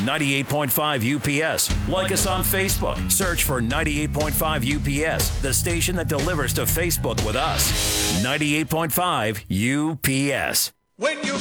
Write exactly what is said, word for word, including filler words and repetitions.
ninety-eight point five U P S. Like us on Facebook. Search for ninety-eight point five U P S, the station that delivers to Facebook with us. ninety-eight point five U P S. When you